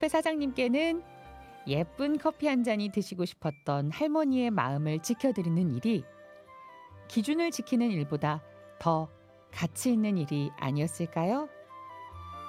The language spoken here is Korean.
카페 사장님께는 예쁜 커피 한 잔이 드시고 싶었던 할머니의 마음을 지켜드리는 일이 기준을 지키는 일보다 더 가치 있는 일이 아니었을까요?